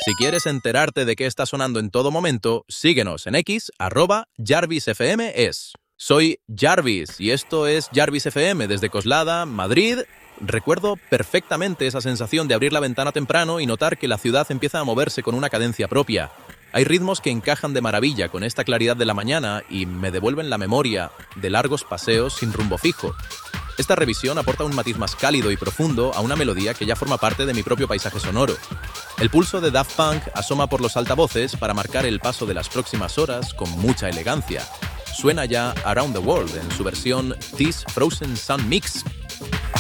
Si quieres enterarte de qué está sonando en todo momento, síguenos en X, @JarvisFM. Soy Jarvis y esto es Jarvis FM desde Coslada, Madrid. Recuerdo perfectamente esa sensación de abrir la ventana temprano y notar que la ciudad empieza a moverse con una cadencia propia. Hay ritmos que encajan de maravilla con esta claridad de la mañana y me devuelven la memoria de largos paseos sin rumbo fijo. Esta revisión aporta un matiz más cálido y profundo a una melodía que ya forma parte de mi propio paisaje sonoro. El pulso de Daft Punk asoma por los altavoces para marcar el paso de las próximas horas con mucha elegancia. Suena ya Around the World en su versión This Frozen Sun Mix,